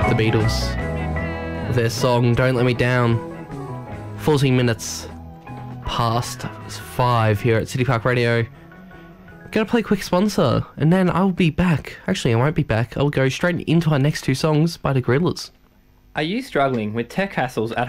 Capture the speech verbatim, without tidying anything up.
The Beatles. With their song Don't Let Me Down. fourteen minutes past five here at City Park Radio. Gonna play quick sponsor, and then I'll be back. Actually, I won't be back. I'll go straight into our next two songs by the Gorillaz. Are you struggling with tech hassles at